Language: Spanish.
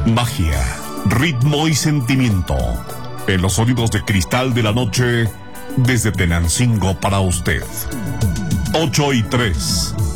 Magia, ritmo y sentimiento. En los sonidos de cristal de la noche, desde Tenancingo para usted. 8:03.